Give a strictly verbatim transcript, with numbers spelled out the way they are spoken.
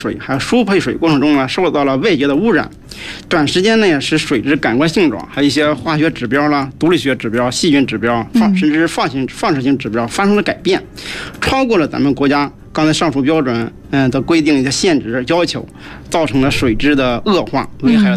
水还有输配水过程中呢，受到了外界的污染，短时间内使水质感官性状，还有一些化学指标啦、毒理学指标、细菌指标、放甚至放性放射性指标发生了改变，超过了咱们国家刚才上述标准嗯的规定的限制要求，造成了水质的恶化，危害了。